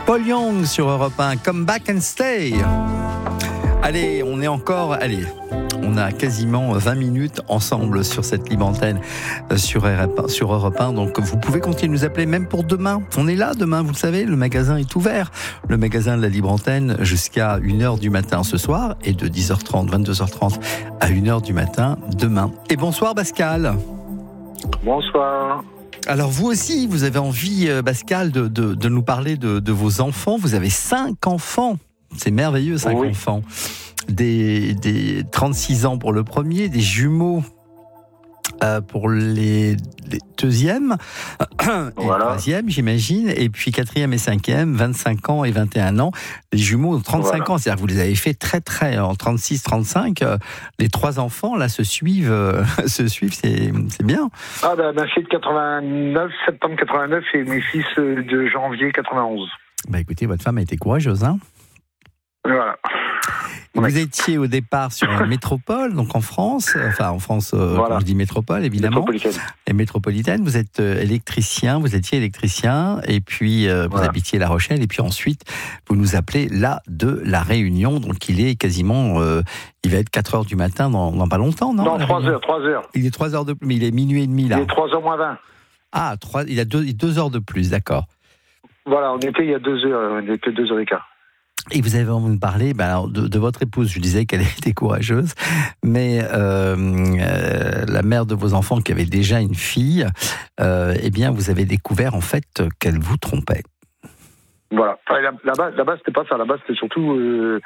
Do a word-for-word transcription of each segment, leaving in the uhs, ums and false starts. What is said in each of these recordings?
Paul Young sur Europe un, Come Back and Stay. Allez, on est encore... Allez, on a quasiment vingt minutes ensemble sur cette libre antenne sur Europe un. Donc vous pouvez continuer de nous appeler même pour demain. On est là demain, vous le savez, le magasin est ouvert. Le magasin de la libre antenne jusqu'à une heure du matin ce soir et de dix heures trente, vingt-deux heures trente à une heure du matin demain. Et bonsoir Pascal. Bonsoir. Alors vous aussi, vous avez envie, Pascal, de, de, de nous parler de, de vos enfants. Vous avez cinq enfants. C'est merveilleux, cinq oui. enfants. Des, des trente-six ans pour le premier, des jumeaux euh, pour les, les deuxièmes, et voilà. troisième, j'imagine, et puis quatrième et cinquième, vingt-cinq ans et vingt et un ans. Les jumeaux ont trente-cinq voilà. ans, c'est-à-dire que vous les avez fait très très, en trente-six trente-cinq, euh, les trois enfants là se suivent, euh, se suivent, c'est, c'est bien. Ah ben, ma fille de quatre-vingt-neuf, septembre quatre-vingt-neuf, et mes fils de janvier quatre-vingt-onze. Bah écoutez, votre femme a été courageuse, hein. Voilà. Vous Ouais. étiez au départ sur une métropole, donc en France, enfin en France, euh, voilà. quand je dis métropole, évidemment, métropolitaine. et métropolitaine. Vous êtes euh, électricien, vous étiez électricien, et puis euh, voilà. vous habitiez La Rochelle, et puis ensuite vous nous appelez là de La Réunion, donc il est quasiment, euh, il va être quatre heures du matin dans, dans pas longtemps, non? Non, trois heures, trois heures. Il est trois heures de plus, mais il est minuit et demi là. Il est trois heures moins vingt. Ah, trois, il a deux, deux heures de plus, d'accord. Voilà, on était il y a deux heures, on était deux heures et quart. Et vous avez envie de me parler ben alors, de, de votre épouse. Je disais qu'elle était courageuse, mais euh, euh, la mère de vos enfants qui avait déjà une fille, euh, eh bien, vous avez découvert en fait qu'elle vous trompait. Voilà. Enfin, là-bas, là-bas, c'était pas ça. Là-bas, c'était surtout euh,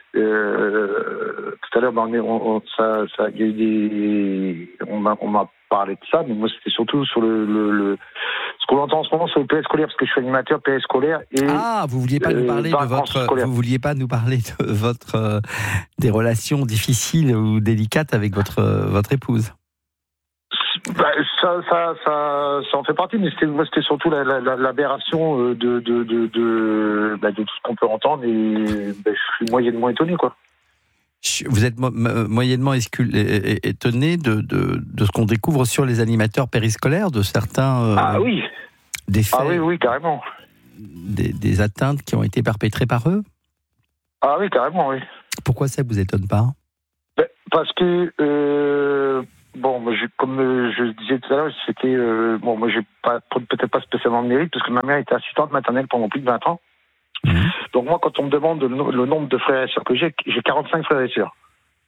euh, tout à l'heure, ben, on, on, ça, ça, il y a eu des, on m'a, on m'a parlé de ça, mais moi, c'était surtout sur le, le, le ce qu'on entend en ce moment sur le P S scolaire, parce que je suis animateur P S scolaire. Et, ah, vous vouliez pas euh, nous parler de votre, scolaire. vous vouliez pas nous parler de votre euh, des relations difficiles ou délicates avec votre euh, votre épouse. Bah, ça, ça, ça, ça en fait partie, mais c'était, moi, c'était surtout la, la, l'aberration de, de, de, de, bah, de tout ce qu'on peut entendre, et bah, je suis moyennement étonné, quoi. Vous êtes mo- moyennement escul- étonné de, de, de ce qu'on découvre sur les animateurs périscolaires, de certains euh, ah oui, des faits, ah oui, oui, carrément, des, des atteintes qui ont été perpétrées par eux. Ah oui, carrément, oui. Pourquoi ça vous étonne pas? Ben, parce que euh, bon, moi, je, comme euh, je disais tout à l'heure, c'était euh, bon, moi j'ai pas peut-être pas spécialement de mérite parce que ma mère était assistante maternelle pendant plus de vingt ans. Mmh. Donc moi, quand on me demande le, le nombre de frères et sœurs que j'ai, j'ai quarante-cinq frères et sœurs.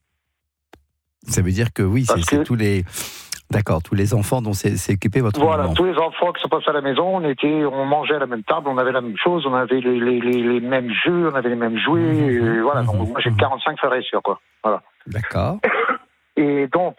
Ça veut dire que oui, c'est, que... c'est tous les, d'accord, tous les enfants dont c'est, c'est occupé votre voilà, maman. Tous les enfants qui sont passés à la maison, on était, on mangeait à la même table, on avait la même chose, on avait les, les, les, les mêmes jeux, on avait les mêmes jouets, mmh. et voilà. Mmh. Donc moi j'ai quarante-cinq frères et sœurs, quoi. Voilà. D'accord. Et donc.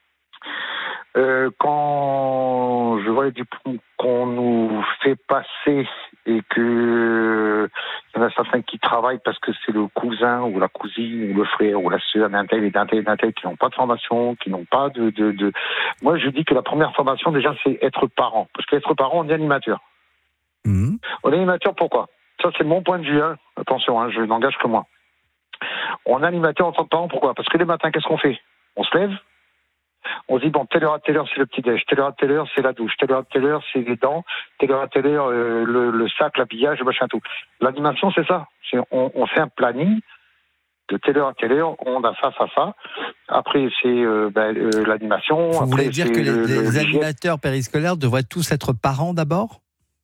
Euh, quand je vois les diplômes qu'on nous fait passer et que il y en a certains qui travaillent parce que c'est le cousin ou la cousine ou le frère ou la sœur d'un tel et d'un tel et d'un tel qui n'ont pas de formation, qui n'ont pas de, de, de... Moi, je dis que la première formation, déjà, c'est être parent. Parce qu'être parent, on est animateur. Mmh. On est animateur, pourquoi? Ça, c'est mon point de vue. Hein. Attention, hein, je n'engage que moi. On est animateur en tant que parent, pourquoi? Parce que les matins, qu'est-ce qu'on fait? On se lève. On se dit, bon, telle heure à telle heure, c'est le petit-déj, telle heure à telle heure, c'est la douche, telle heure à telle heure, c'est les dents, telle heure à telle heure, euh, le, le sac, l'habillage, le machin, tout. L'animation, c'est ça. C'est, on, on fait un planning de telle heure à telle heure, on a ça, ça, ça. Après, c'est euh, ben, euh, l'animation. Vous Après, voulez dire c'est que les, le, les le animateurs périscolaires devraient tous être parents d'abord?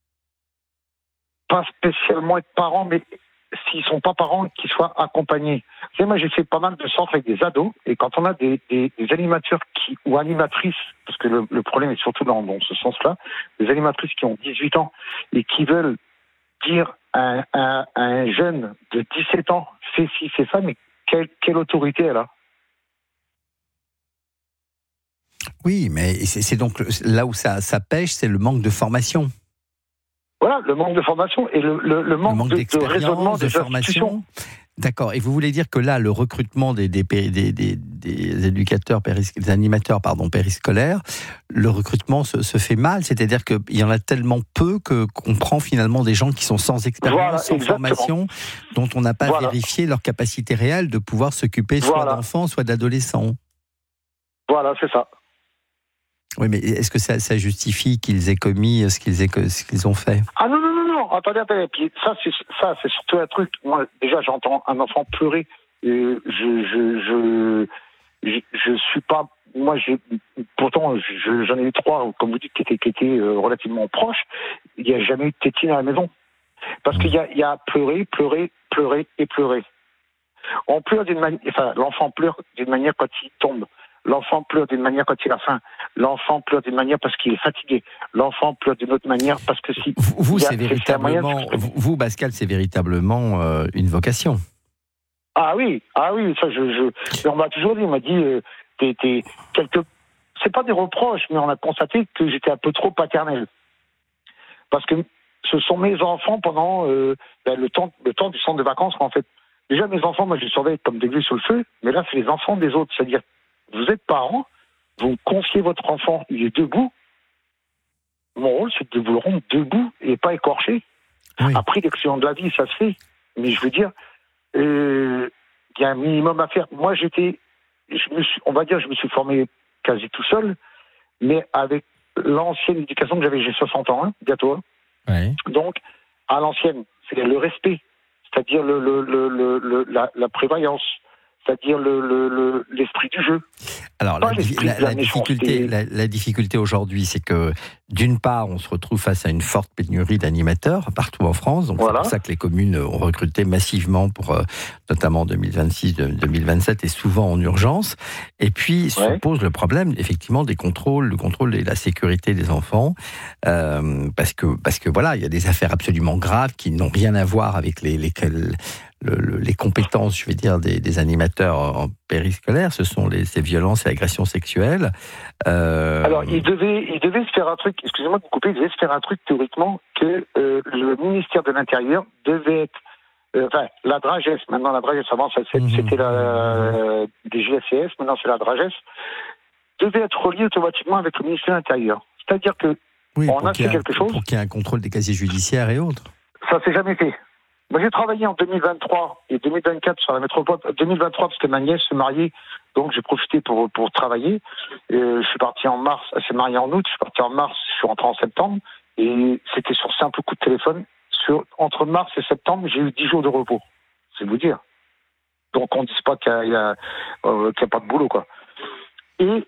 Pas spécialement être parents, mais s'ils sont pas parents, qu'ils soient accompagnés. Vous savez, moi, j'ai fait pas mal de centres avec des ados, et quand on a des, des, des animateurs qui, ou animatrices, parce que le, le problème est surtout dans, dans ce sens-là, des animatrices qui ont dix-huit ans et qui veulent dire à un, à, à un jeune de dix-sept ans, fais ci, fais ça, mais quelle, quelle autorité elle a? Oui, mais c'est, c'est donc là où ça, ça pêche, c'est le manque de formation. Voilà, le manque de formation et le, le, le, manque, le manque de, de raisonnement de des formation. D'accord. Et vous voulez dire que là, le recrutement des, des, des, des, des éducateurs, péris, des animateurs pardon, périscolaires, le recrutement se, se fait mal, c'est-à-dire qu'il y en a tellement peu que, qu'on prend finalement des gens qui sont sans expérience, voilà, sans exactement. formation, dont on n'a pas voilà. vérifié leur capacité réelle de pouvoir s'occuper soit voilà. d'enfants, soit d'adolescents. Voilà, c'est ça. Oui, mais est-ce que ça, ça justifie qu'ils aient commis ce qu'ils, aient, ce qu'ils ont fait? Ah non, non, non, non, non, attendez, attendez. Puis ça, c'est ça, c'est surtout un truc. Moi, déjà, j'entends un enfant pleurer. Et je, je, je, je, je suis pas. Moi, j'ai. Pourtant, je, j'en ai eu trois, comme vous dites, qui étaient, qui étaient euh, relativement proches. Il n'y a jamais eu de tétine à la maison, parce qu'il y a, il y a pleurer, pleurer, pleurer et pleurer. On pleure d'une manière. Enfin, l'enfant pleure d'une manière quand il tombe. L'enfant pleure d'une manière quand il a faim. L'enfant pleure d'une manière parce qu'il est fatigué. L'enfant pleure d'une autre manière parce que si. Vous, vous a, c'est véritablement. c'est vous, vous, Pascal, c'est véritablement euh, une vocation. Ah oui, ah oui, ça, je. je on m'a toujours dit, on m'a dit, euh, t'es, t'es quelque. C'est pas des reproches, mais on a constaté que j'étais un peu trop paternel. Parce que ce sont mes enfants pendant euh, ben, le temps, le temps du centre de vacances, en fait. Déjà, mes enfants, moi, je les surveille comme des glues sur le feu, mais là, c'est les enfants des autres. C'est-à-dire, vous êtes parents, vous confiez votre enfant, il est debout. Mon rôle, c'est de vous le rendre debout et pas écorché. Oui. Après, l'accident de la vie, ça se fait. Mais je veux dire, il euh, y a un minimum à faire. Moi, j'étais, je me suis, on va dire, je me suis formé quasi tout seul, mais avec l'ancienne éducation que j'avais, j'ai soixante ans, hein, bientôt. Hein. Oui. Donc, à l'ancienne, c'est le respect. C'est-à-dire le, le, le, le, la, la prévoyance, c'est-à-dire le, le, le, l'esprit du jeu. Alors, la, la, la, difficulté, la, la difficulté aujourd'hui, c'est que, d'une part, on se retrouve face à une forte pénurie d'animateurs partout en France. Donc, voilà. C'est pour ça que les communes ont recruté massivement pour, euh, notamment deux mille vingt-six, deux mille vingt-sept, et souvent en urgence. Et puis, ouais. se pose le problème, effectivement, des contrôles, le contrôle et la sécurité des enfants. Euh, parce que, parce que, voilà, il y a des affaires absolument graves qui n'ont rien à voir avec les, les, les Le, le, les compétences, je vais dire, des, des animateurs en périscolaire, ce sont les, ces violences et agressions sexuelles. Euh... Alors, il devait, il devait se faire un truc, excusez-moi de vous couper, il devait se faire un truc théoriquement que euh, le ministère de l'Intérieur devait être, euh, enfin, la DRAGES, maintenant la DRAGES, avant ça, c'était mmh. la euh, des G S C S, maintenant c'est la DRAGES, devait être relié automatiquement avec le ministère de l'Intérieur. C'est-à-dire que oui, on a fait quelque chose. Pour qu'il y ait un contrôle des casiers judiciaires et autres. Ça s'est jamais fait. Moi, j'ai travaillé en deux mille vingt-trois et deux mille vingt-quatre sur la métropole. deux mille vingt-trois, parce que ma nièce se mariait, donc j'ai profité pour, pour travailler. Euh, je suis parti en mars, elle s'est mariée en août, je suis parti en mars, je suis rentré en septembre, et c'était sur simple coup de téléphone. Sur, entre mars et septembre, j'ai eu dix jours de repos. C'est vous dire. Donc, on ne dit pas qu'il n'y a, euh, qu'il y a pas de boulot, quoi. Et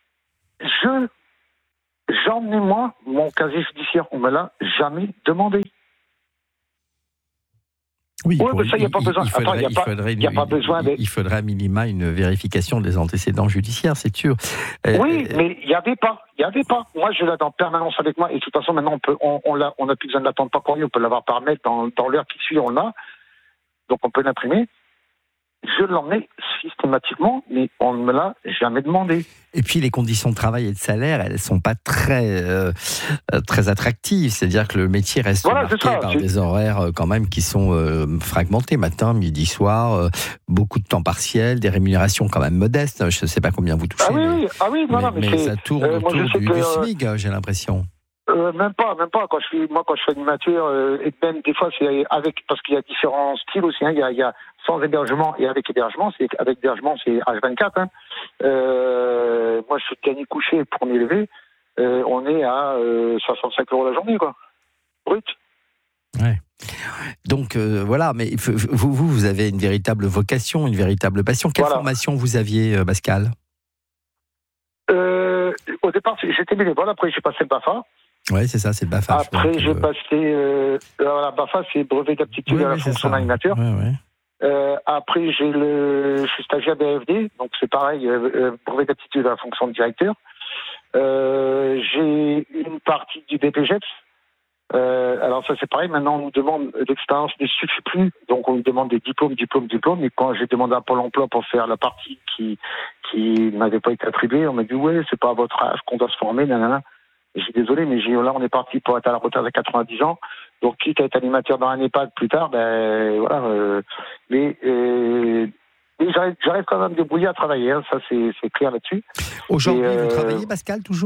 je, j'en ai moi, mon casier judiciaire, on me l'a jamais demandé. Oui, ouais, mais ça, il n'y a pas besoin. Il faudrait, Attends, il y a pas, faudrait, y a pas il, besoin de... il faudrait à minima une vérification des antécédents judiciaires, c'est sûr. Oui, euh, mais il n'y avait pas. Il n'y avait pas. Moi, je l'ai en permanence avec moi. Et de toute façon, maintenant, on peut, on, on l'a, on n'a plus besoin de l'attendre pas pour lui. On peut l'avoir par mail dans, dans l'heure qui suit, on l'a. Donc, on peut l'imprimer. Je l'emmène systématiquement, mais on ne me l'a jamais demandé. Et puis les conditions de travail et de salaire, elles ne sont pas très, euh, très attractives. C'est-à-dire que le métier reste voilà, marqué ça, par c'est... des horaires quand même qui sont euh, fragmentés, matin, midi, soir, euh, beaucoup de temps partiel, des rémunérations quand même modestes. Je ne sais pas combien vous touchez. Ah oui, mais, ah oui non, mais, non, mais, mais ça tourne euh, autour du, que, du SMIC, j'ai l'impression. Euh, même pas, même pas. Quand je suis, moi, quand je fais animateur, euh, et même des fois, c'est avec, parce qu'il y a différents styles aussi. Hein, il y a, il y a sans hébergement et avec hébergement. C'est avec hébergement, c'est H vingt-quatre. Hein. Euh, moi, je suis dernier couché pour m'élever. Euh, on est à euh, soixante-cinq euros la journée, quoi, brut. Ouais. Donc euh, voilà, mais vous, vous, vous avez une véritable vocation, une véritable passion. Quelle voilà. formation vous aviez, Pascal ? euh, Au départ, j'étais bénévole. Après, j'ai passé le BAFA. Oui, c'est ça, c'est le BAFA. Après, j'ai euh... passé... Euh, la BAFA, c'est brevet d'aptitude oui, à la oui, fonction d'animateur. Oui, oui. Euh, après, j'ai le... je suis stagiaire B F D, donc c'est pareil, euh, brevet d'aptitude à la fonction de directeur. Euh, j'ai une partie du B P G E P S. Euh, alors ça, c'est pareil, maintenant, on nous demande... L'expérience ne suffit plus, donc on nous demande des diplômes, diplômes, diplômes. Et quand j'ai demandé à Pôle emploi pour faire la partie qui, qui n'avait pas été attribuée, on m'a dit « Ouais, c'est pas à votre âge qu'on doit se former, nanana. » Et j'ai désolé, mais j'ai, là, on est parti pour être à la retraite à quatre-vingt-dix ans. Donc, quitte à être animateur dans un EHPAD plus tard, ben, voilà. Euh, mais, euh, mais j'arrive, j'arrive quand même à me débrouiller à travailler, hein, ça, c'est, c'est clair là-dessus. Aujourd'hui, et, euh, vous travaillez, Pascal, toujours ?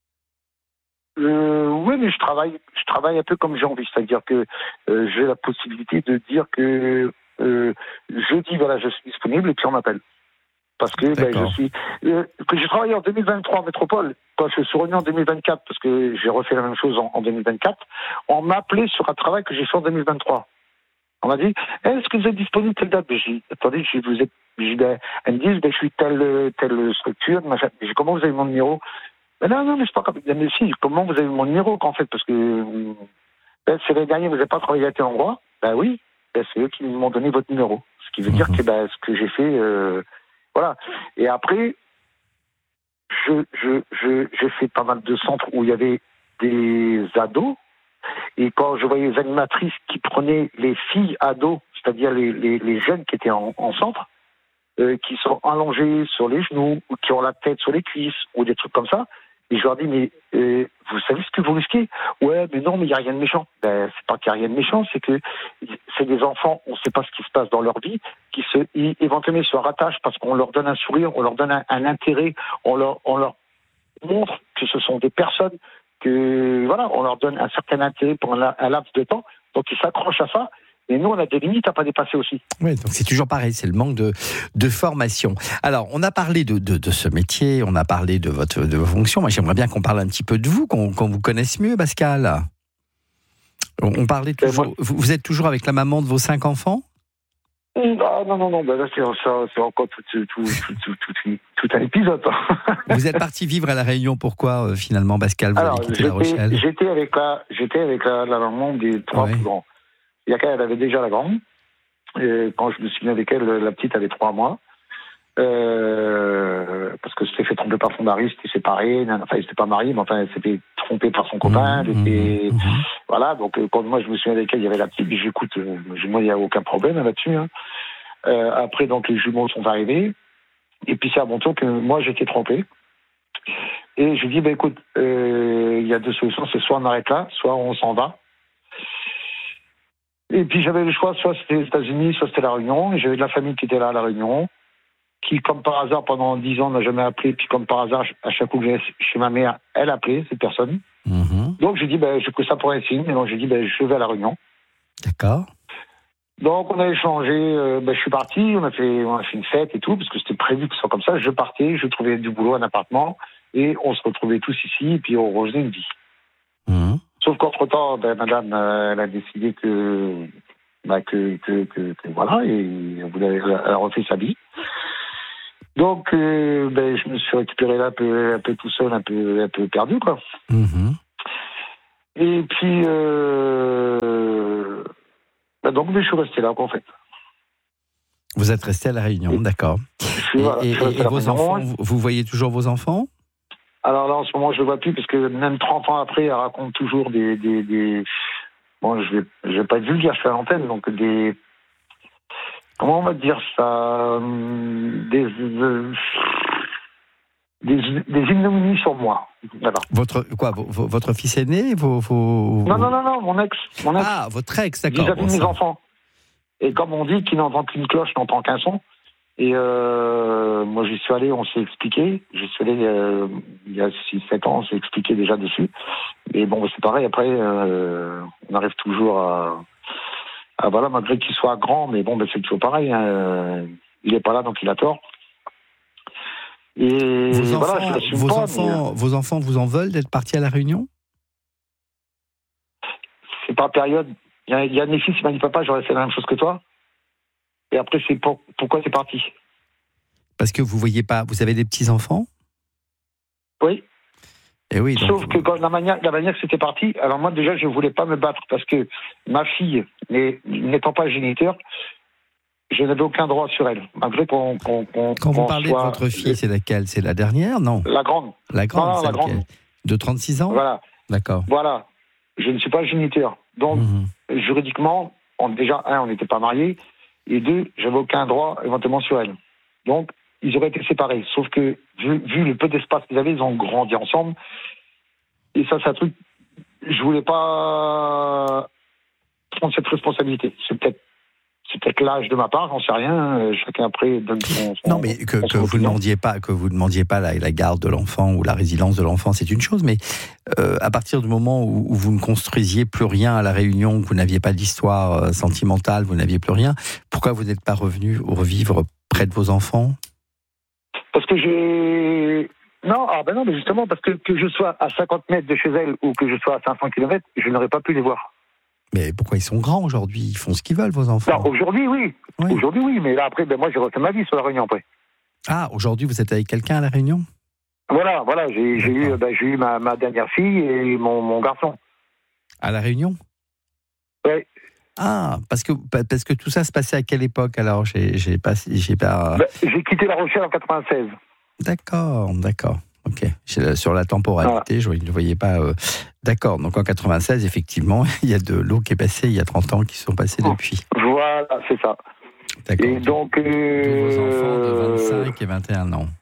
euh, Oui, mais je travaille, je travaille un peu comme j'ai envie. C'est-à-dire que euh, j'ai la possibilité de dire que euh, jeudi, voilà, je suis disponible et puis on m'appelle. Parce que ben, je suis euh, que j'ai travaillé en deux mille vingt-trois en métropole, quand je suis revenu en deux mille vingt-quatre, parce que j'ai refait la même chose en, en deux mille vingt-quatre, on m'a appelé sur un travail que j'ai fait en deux mille vingt-trois. On m'a dit, est-ce que vous êtes disponible telle date? J'ai dit, attendez, je vous ai, j'ai, ben, elles me disent, ben, je suis telle, telle structure, machin. J'ai dit, comment vous avez mon numéro? Ben non, non, mais c'est pas comme, mais si, comment vous avez mon numéro, qu'en fait, parce que, ben, c'est les derniers, vous n'avez pas travaillé à tel endroit? Ben oui, ben, c'est eux qui m'ont donné votre numéro. Ce qui veut dire que, ben, ce que j'ai fait, euh, voilà. Et après, je, je, je, j'ai fait pas mal de centres où il y avait des ados. Et quand je voyais les animatrices qui prenaient les filles ados, c'est-à-dire les, les, les jeunes qui étaient en, en centre, euh, qui sont allongés sur les genoux, ou qui ont la tête sur les cuisses, ou des trucs comme ça, et je leur dis, mais euh, vous savez ce que vous risquez? Ouais, mais non, mais il n'y a rien de méchant. Ben, c'est pas qu'il n'y a rien de méchant, c'est que c'est des enfants, on ne sait pas ce qui se passe dans leur vie, qui se, éventuellement se rattachent parce qu'on leur donne un sourire, on leur donne un, un intérêt, on leur, on leur montre que ce sont des personnes que, voilà, on leur donne un certain intérêt pour un, un laps de temps, donc ils s'accrochent à ça. Et nous, on a des limites à pas dépasser aussi. Oui, donc c'est toujours pareil, c'est le manque de, de formation. Alors, on a parlé de, de, de ce métier, on a parlé de, votre, de vos fonctions. Moi, j'aimerais bien qu'on parle un petit peu de vous, qu'on, qu'on vous connaisse mieux, Pascal. On, on parlait toujours. Moi, vous, vous êtes toujours avec la maman de vos cinq enfants? Ah, non, non, non, ben là, c'est, ça, c'est encore tout, tout, tout, tout, tout, tout un épisode. Vous êtes parti vivre à La Réunion, pourquoi, euh, finalement, Pascal, vous Alors, avez quitté La Rochelle? J'étais avec la, j'étais avec la, la maman des trois ouais. plus grands. Il y a qu'elle, elle avait déjà la grande. Et quand je me suis mis avec elle, la petite avait trois mois. Euh, parce que s'était fait tromper par son mari, c'était séparé. Enfin, il s'était pas marié, mais enfin, elle s'était trompée par son copain. Mmh, était, mmh. Voilà, donc quand moi je me suis mis avec elle, il y avait la petite. J'écoute, euh, moi, il n'y a aucun problème là-dessus. Hein. Euh, après, donc, les jumeaux sont arrivés. Et puis, c'est à mon tour que moi, j'étais trompé. Et je dis, bah, écoute, euh, il y a deux solutions. C'est soit on arrête là, soit on s'en va. Et puis j'avais le choix, soit c'était les États-Unis, soit c'était La Réunion. Et j'avais de la famille qui était là à La Réunion, qui, comme par hasard, pendant dix ans, n'a jamais appelé. Puis comme par hasard, à chaque coup que j'allais chez ma mère, elle appelait, cette personne. Mmh. Donc j'ai dit, ben, j'ai pris ça pour un signe. Et donc j'ai dit, ben, je vais à La Réunion. D'accord. Donc on a échangé, euh, ben, je suis parti, on a, fait, on a fait une fête et tout, parce que c'était prévu que ce soit comme ça. Je partais, je trouvais du boulot, un appartement, et on se retrouvait tous ici, et puis on rejoignait une vie. Mmh. Sauf qu'entre-temps, ben, madame, euh, elle a décidé que, ben, que, que, que, que, voilà, et elle a refait sa vie. Donc, euh, ben, je me suis récupéré là un peu, un peu tout seul, un peu, un peu perdu, quoi. Mmh. Et puis, euh, ben, donc, mais je suis resté là, en fait. Vous êtes resté à La Réunion, et, d'accord. Et, voilà, et, et, et vos enfants, vous, vous voyez toujours vos enfants? Alors là, en ce moment, je ne le vois plus, parce que même trente ans après, elle raconte toujours des... des, des... Bon, je ne vais, je vais pas être vulgaire, je suis à l'antenne, donc des... Comment on va dire ça? Des... Euh, des, des ignominies sur moi. Voilà. Votre, quoi, v- votre fils aîné vos, vos... Non, non, non, non, mon ex. Mon ex. Ah, votre ex, d'accord. Vis-à-vis bon, de mes ça... enfants. Et comme on dit, qui n'entend qu'une cloche n'entend qu'un son. Et euh, moi, j'y suis allé, on s'est expliqué. J'y suis allé euh, il y a six sept ans, on s'est expliqué déjà dessus. Et bon, c'est pareil, après, euh, on arrive toujours à, à... Voilà, malgré qu'il soit grand, mais bon, ben, c'est toujours pareil. Hein, il n'est pas là, donc il a tort. Et vos voilà, enfants, je vos, pas, enfants, mais... vos enfants vous en veulent d'être partis à La Réunion? C'est par période. Il y a, il y a mes fils qui m'a dit, papa, j'aurais fait la même chose que toi. Et après, c'est pour, pourquoi c'est parti? Parce que vous voyez pas, vous avez des petits-enfants? Oui. Et oui. Donc... Sauf que quand la manière, la manière que c'était parti, alors moi déjà, je voulais pas me battre parce que ma fille, n'étant pas géniteur, je n'avais aucun droit sur elle. Malgré qu'on, qu'on, qu'on Quand vous qu'on parlez soit... de votre fille, c'est laquelle? C'est la dernière? Non. La grande. La grande, non, non, la grande. Est... De trente-six ans? Voilà. D'accord. Voilà. Je ne suis pas géniteur. Donc, mmh. juridiquement, on, déjà, un, on n'était pas mariés. Et deux, j'avais aucun droit éventuellement sur elle. Donc, ils auraient été séparés. Sauf que, vu, vu le peu d'espace qu'ils avaient, ils ont grandi ensemble. Et ça, c'est un truc... Je voulais pas prendre cette responsabilité. C'est peut-être, c'est peut-être l'âge de ma part, j'en sais rien. Chacun après donne son... son non, mais que, que vous ne demandiez pas, que vous demandiez pas la, la garde de l'enfant ou la résidence de l'enfant, c'est une chose. Mais euh, à partir du moment où, où vous ne construisiez plus rien à La Réunion, que vous n'aviez pas d'histoire sentimentale, vous n'aviez plus rien, pourquoi vous n'êtes pas revenu revivre près de vos enfants? Parce que j'ai... Non, ah ben non, mais justement, parce que que je sois à cinquante mètres de chez elle ou que je sois à cinq cents kilomètres, je n'aurais pas pu les voir. Mais pourquoi ils sont grands aujourd'hui? Ils font ce qu'ils veulent, vos enfants. Non, aujourd'hui, oui. oui. Aujourd'hui, oui. Mais là, après, ben, moi, j'ai refait ma vie sur la Réunion, après. Ah, aujourd'hui, vous êtes avec quelqu'un à la Réunion? Voilà, voilà. J'ai, j'ai eu, ben, j'ai eu ma, ma dernière fille et mon, mon garçon. À la Réunion? Oui. Ah, parce que, parce que tout ça se passait à quelle époque, alors? J'ai, j'ai pas... J'ai, pas... Ben, j'ai quitté La Rochelle en quatre-vingt-seize. D'accord, d'accord. Ok. Sur la temporalité, voilà. Je ne voyais pas. Euh... D'accord. Donc en quatre-vingt-seize, effectivement, il y a de l'eau qui est passée. Il y a trente ans qui sont passés depuis. Voilà, c'est ça. D'accord. Et donc. Euh... Vos enfants de vingt-cinq et vingt et un ans.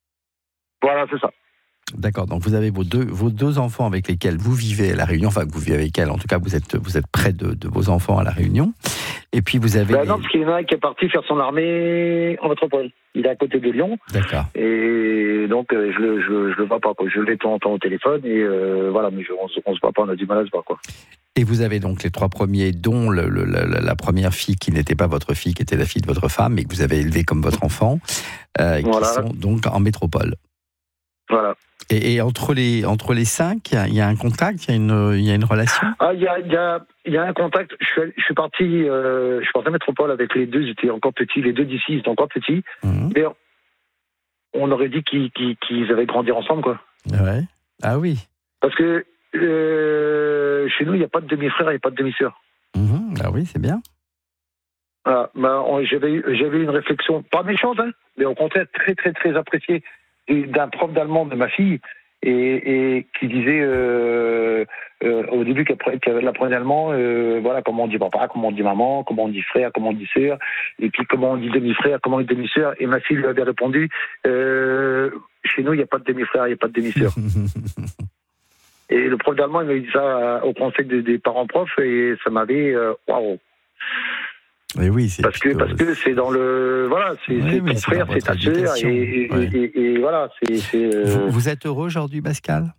Voilà, c'est ça. D'accord. Donc vous avez vos deux, vos deux enfants avec lesquels vous vivez à La Réunion. Enfin, que vous vivez avec elles. En tout cas, vous êtes, vous êtes près de, de vos enfants à La Réunion. Et puis vous avez. Ben non, parce qu'il y en a un qui est parti faire son armée en métropole. Il est à côté de Lyon. D'accord. Et donc, euh, je le, je, je le vois pas, quoi. Je l'ai de temps en temps au téléphone, et euh, voilà, mais je, on, on se voit pas, on a du mal à se voir, quoi. Et vous avez donc les trois premiers, dont le, le, la, la première fille qui n'était pas votre fille, qui était la fille de votre femme, et que vous avez élevée comme votre enfant, euh, voilà. Qui sont donc en métropole. Voilà. Et, et entre les entre les cinq, il y, y a un contact, il y a une il y a une relation. Ah, il y a il y a il y a un contact. Je suis je suis parti euh, je suis parti à métropole avec les deux. Ils étaient encore petits. Les deux d'ici, ils étaient encore petits. Mmh. Mais on aurait dit qu'ils, qu'ils, qu'ils avaient grandi ensemble, quoi. Ouais. Ah oui. Parce que euh, chez nous, il n'y a pas de demi-frère, il n'y a pas de demi-sœur. Mmh. Ah oui, c'est bien. Voilà. Bah, on, j'avais j'avais une réflexion pas méchante, hein, mais au contraire très très très appréciée d'un prof d'allemand de ma fille, et, et qui disait euh, euh, au début qu'elle, qu'elle apprenait allemand, euh, voilà, comment on dit papa, comment on dit maman, comment on dit frère, comment on dit sœur, et puis comment on dit demi-frère, comment on dit demi-sœur. Et ma fille lui avait répondu euh, chez nous il n'y a pas de demi-frère, il n'y a pas de demi-sœur. Et le prof d'allemand il m'a dit ça au conseil des, des parents profs, et ça m'avait waouh. Wow. Mais oui, c'est parce plutôt... que parce que c'est dans le voilà, c'est, oui, c'est ton frère, c'est ta sœur, et, et, ouais. et, et, et voilà, c'est. c'est euh... vous, vous êtes heureux aujourd'hui, Pascal?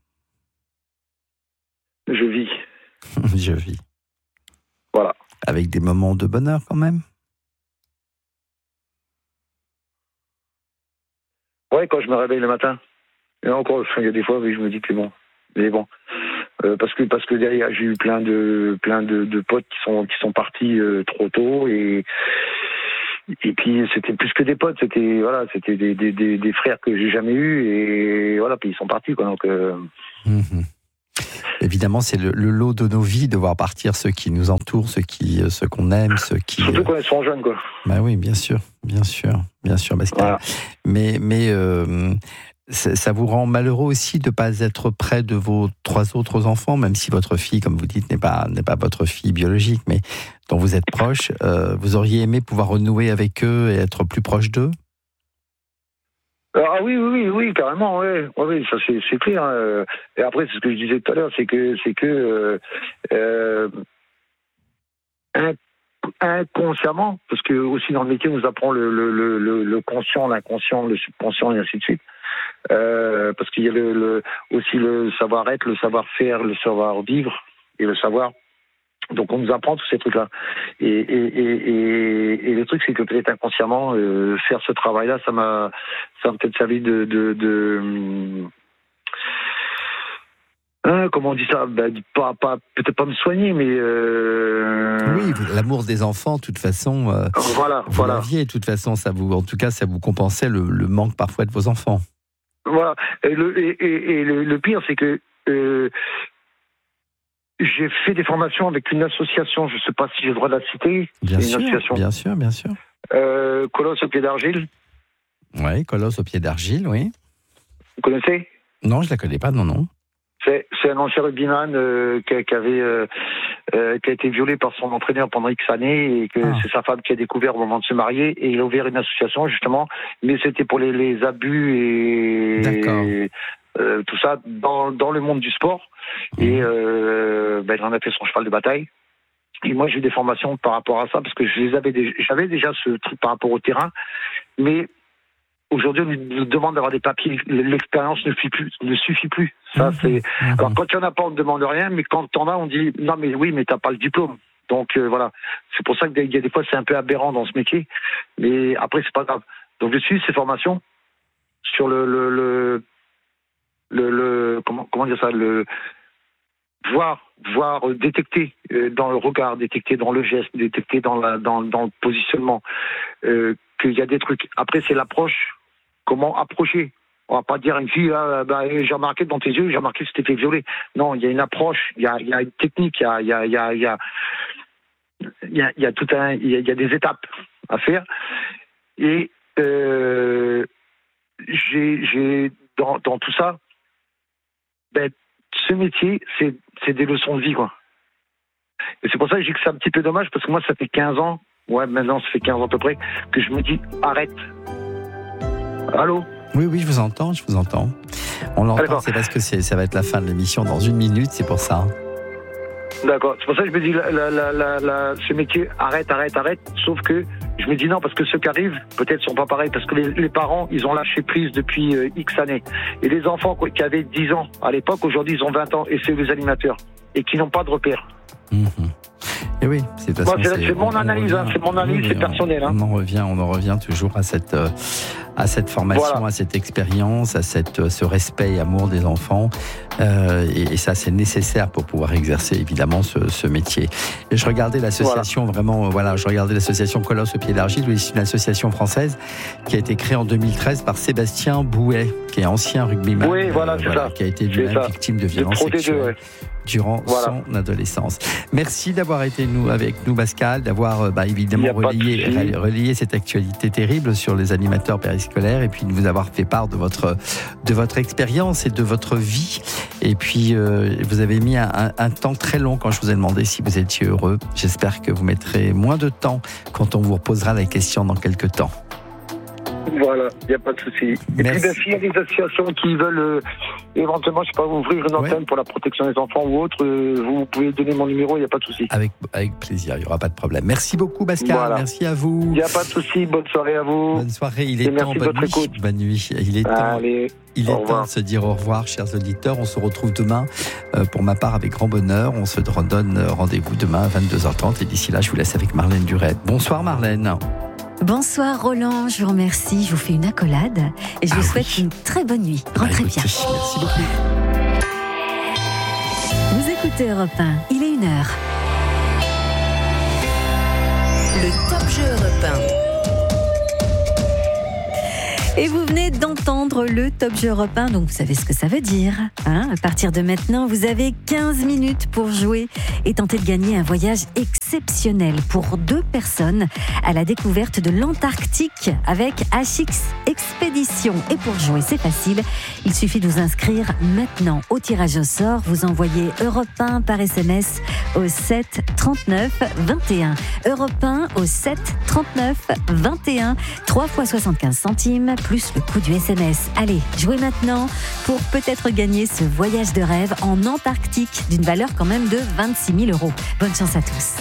Je vis. Je vis. Voilà. Avec des moments de bonheur quand même. Ouais, quand je me réveille le matin. Et encore, il y a des fois, oui, je me dis que bon, mais bon. Euh, parce que parce que derrière j'ai eu plein de plein de, de potes qui sont qui sont partis euh, trop tôt, et et puis c'était plus que des potes, c'était voilà, c'était des des, des, des frères que j'ai jamais eus, et voilà, puis ils sont partis, quoi. Donc euh... mmh. Évidemment, c'est le, le lot de nos vies de voir partir ceux qui nous entourent, ceux qui ceux qu'on aime, ceux qui surtout quand ils sont jeunes, quoi. Bah oui, bien sûr, bien sûr, bien sûr, Pascal. Voilà. Mais mais euh, ça vous rend malheureux aussi de ne pas être près de vos trois autres enfants, même si votre fille, comme vous dites, n'est pas, n'est pas votre fille biologique, mais dont vous êtes proche. Euh, vous auriez aimé pouvoir renouer avec eux et être plus proche d'eux? Ah oui, oui, oui, oui, carrément, oui, oui, ça c'est, c'est clair. Hein. Et après, c'est ce que je disais tout à l'heure, c'est que, c'est que euh, inconsciemment, parce que aussi dans le métier, on nous apprend le, le, le, le conscient, l'inconscient, le subconscient, et ainsi de suite. Euh, parce qu'il y a le, le, aussi le savoir-être, le savoir-faire, le savoir-vivre et le savoir. Donc on nous apprend tous ces trucs-là. Et, et, et, et, et le truc, c'est que peut-être inconsciemment, euh, faire ce travail-là, ça m'a, ça m'a peut-être servi de... de, de euh, comment on dit ça, ben, pas, pas, peut-être pas me soigner, mais... Euh... Oui, l'amour des enfants, de toute façon, euh, voilà, vous voilà. l'aviez, de toute façon, ça vous, en tout cas, ça vous compensait le, le manque parfois de vos enfants. Voilà. Et le, et, et, et le, le pire, c'est que euh, j'ai fait des formations avec une association, je ne sais pas si j'ai le droit de la citer. Bien c'est sûr, une association. bien sûr, bien sûr. Euh, Colosse au pied d'argile. Oui, Colosse au pied d'argile, oui. Vous connaissez? Non, je ne la connais pas, non, non. C'est, c'est un ancien rugbyman euh, qui, qui, avait, euh, euh, qui a été violé par son entraîneur pendant X années, et que ah. c'est sa femme qui a découvert au moment de se marier, et il a ouvert une association justement, mais c'était pour les, les abus et, et euh, tout ça dans, dans le monde du sport. Mmh. Et euh, ben, il en a fait son cheval de bataille. Et moi j'ai eu des formations par rapport à ça, parce que je les avais déjà, j'avais déjà ce truc par rapport au terrain, mais aujourd'hui, on nous demande d'avoir des papiers. L'expérience ne suffit plus. Ne suffit plus. Ça, c'est. Alors, quand il n'y en a pas, on ne demande rien, mais quand tu en as, on dit non, mais oui, mais tu n'as pas le diplôme. Donc, euh, voilà. C'est pour ça qu'il y a des fois, c'est un peu aberrant dans ce métier. Mais après, c'est pas grave. Donc, je suis ces formations. sur le le le, le, le comment comment dire ça le voir voir euh, détecter euh, dans le regard, détecter dans le geste, détecter dans la dans dans le positionnement euh, qu'il y a des trucs. Après c'est l'approche, comment approcher. On va pas dire à une fille, ah, bah, j'ai remarqué dans tes yeux, j'ai remarqué que tu t'es fait violer. Non, il y a une approche, il y a, il y a une technique, il y a, il y a, il y a, il y a, il y a, il y a tout un, il y a, il y a des étapes à faire. Et euh, j'ai, j'ai dans, dans tout ça, ben, ce métier, c'est, c'est des leçons de vie, quoi. Et c'est pour ça que je dis que c'est un petit peu dommage, parce que moi, ça fait quinze ans, ouais, maintenant, ça fait quinze ans à peu près, que je me dis, arrête. Allô? Oui, oui, je vous entends, je vous entends. On l'entend, c'est parce que c'est, ça va être la fin de l'émission dans une minute, c'est pour ça. D'accord, c'est pour ça que je me dis, la, la, la, la, la, ce métier, arrête, arrête, arrête, sauf que je me dis non, parce que ceux qui arrivent, peut-être sont pas pareils, parce que les, les parents, ils ont lâché prise depuis euh, X années. Et les enfants qui avaient dix ans à l'époque, aujourd'hui, ils ont vingt ans, et c'est les animateurs, et qui n'ont pas de repères. Mmh. Et oui, c'est, de toute façon, Moi, c'est, c'est, c'est mon on, analyse, on hein, c'est mon analyse, oui, c'est personnel. On, hein. on en revient, on en revient toujours à cette, euh, à cette formation, voilà. à cette expérience, à cette, euh, ce respect et amour des enfants. Euh, et, et ça, c'est nécessaire pour pouvoir exercer évidemment ce, ce métier. Et je regardais l'association voilà. vraiment, euh, voilà, je regardais l'association Colosse au pied d'argile. Oui, c'est une association française qui a été créée en deux mille treize par Sébastien Bouet, qui est ancien rugbyman, oui, voilà, euh, c'est voilà, ça. qui a été lui-même victime de violences sexuelles. Deux, ouais. Durant voilà. son adolescence. Merci d'avoir été nous, avec nous, Pascal, d'avoir bah, évidemment relayé, relayé cette actualité terrible sur les animateurs périscolaires et puis de vous avoir fait part de votre, de votre expérience et de votre vie. Et puis, euh, vous avez mis un, un, un temps très long quand je vous ai demandé si vous étiez heureux. J'espère que vous mettrez moins de temps quand on vous reposera la question dans quelques temps. Voilà, il n'y a pas de souci. Et Merci. Puis, s'il y a des associations qui veulent euh, éventuellement, je sais pas, ouvrir une antenne ouais. pour la protection des enfants ou autre, euh, vous pouvez donner mon numéro, il n'y a pas de souci. Avec, avec plaisir, il n'y aura pas de problème. Merci beaucoup, Pascal. Voilà. Merci à vous. Il n'y a pas de souci. Bonne soirée à vous. Bonne soirée. Il est Et temps. Merci Bonne de votre nuit. écoute. Bonne nuit. Il est temps. Allez. Il est temps de se dire au revoir, chers auditeurs. On se retrouve demain, euh, pour ma part, avec grand bonheur. On se donne rendez-vous demain à vingt-deux heures trente. Et d'ici là, je vous laisse avec Marlène Duret. Bonsoir, Marlène. Bonsoir Roland, je vous remercie, je vous fais une accolade et je ah vous souhaite oui. une très bonne nuit. Rentrez bah, écoutez, bien. Merci beaucoup. Vous écoutez Europe un, il est une heure. Le Top Jeu Europe un. Et vous venez d'entendre le Top Jeu Europe un, donc vous savez ce que ça veut dire. Hein, à partir de maintenant, vous avez quinze minutes pour jouer et tenter de gagner un voyage exceptionnel pour deux personnes à la découverte de l'Antarctique avec H X Expédition. Et pour jouer, c'est facile, il suffit de vous inscrire maintenant au tirage au sort. Vous envoyez Europe un par S M S au sept trente-neuf vingt et un. Europe un au sept trente-neuf vingt et un, trois fois soixante-quinze centimes. Plus le coût du S M S. Allez, jouez maintenant pour peut-être gagner ce voyage de rêve en Antarctique d'une valeur quand même de vingt-six mille euros. Bonne chance à tous.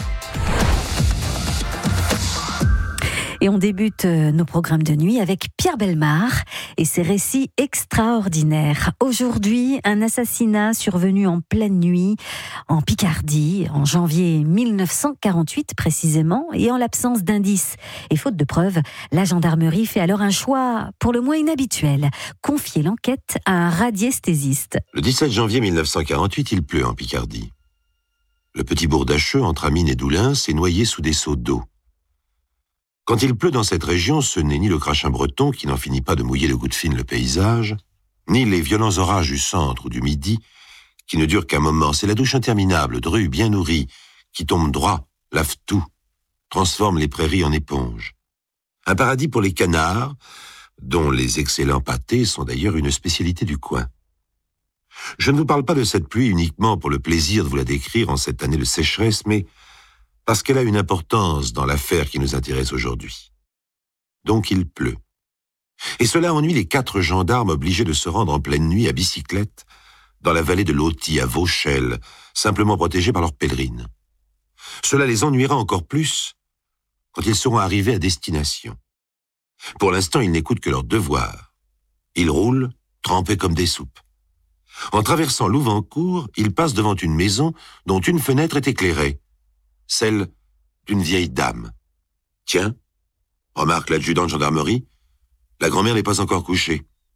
Et on débute nos programmes de nuit avec Pierre Bellemare et ses récits extraordinaires. Aujourd'hui, un assassinat survenu en pleine nuit en Picardie, en janvier mille neuf cent quarante-huit précisément, et en l'absence d'indices et faute de preuves, la gendarmerie fait alors un choix pour le moins inhabituel, confier l'enquête à un radiesthésiste. Le dix-sept janvier mille neuf cent quarante-huit, il pleut en Picardie. Le petit bourg d'Acheux, entre Amines et Doulins, s'est noyé sous des seaux d'eau. Quand il pleut dans cette région, ce n'est ni le crachin breton qui n'en finit pas de mouiller de gouttes fines le paysage, ni les violents orages du centre ou du midi qui ne durent qu'un moment. C'est la douche interminable, drue, bien nourrie, qui tombe droit, lave tout, transforme les prairies en éponges. Un paradis pour les canards, dont les excellents pâtés sont d'ailleurs une spécialité du coin. Je ne vous parle pas de cette pluie uniquement pour le plaisir de vous la décrire en cette année de sécheresse, mais parce qu'elle a une importance dans l'affaire qui nous intéresse aujourd'hui. Donc il pleut. Et cela ennuie les quatre gendarmes obligés de se rendre en pleine nuit à bicyclette dans la vallée de l'Authie, à Vauchelles, simplement protégés par leurs pèlerines. Cela les ennuiera encore plus quand ils seront arrivés à destination. Pour l'instant, ils n'écoutent que leur devoir. Ils roulent, trempés comme des soupes. En traversant Louvancourt, ils passent devant une maison dont une fenêtre est éclairée, celle d'une vieille dame. Tiens, remarque l'adjudant de gendarmerie, la grand-mère n'est pas encore couchée.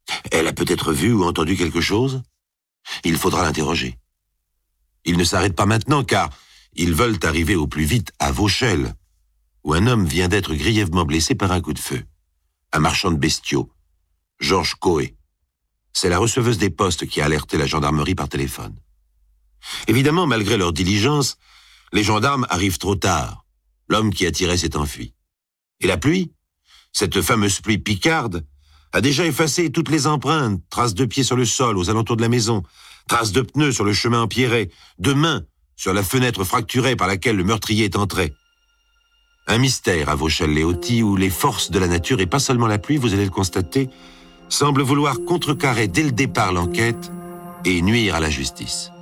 Elle a peut-être vu ou entendu quelque chose? Il faudra l'interroger. Ils ne s'arrêtent pas maintenant car ils veulent arriver au plus vite à Vauchelles, où un homme vient d'être grièvement blessé par un coup de feu. Un marchand de bestiaux, Georges Coé. C'est la receveuse des postes qui a alerté la gendarmerie par téléphone. Évidemment, malgré leur diligence, les gendarmes arrivent trop tard. L'homme qui a tiré s'est enfui. Et la pluie, cette fameuse pluie picarde, a déjà effacé toutes les empreintes, traces de pieds sur le sol aux alentours de la maison, traces de pneus sur le chemin empierré, de mains sur la fenêtre fracturée par laquelle le meurtrier est entré. Un mystère à Vauchelles-Léoty où les forces de la nature, et pas seulement la pluie, vous allez le constater, semblent vouloir contrecarrer dès le départ l'enquête et nuire à la justice.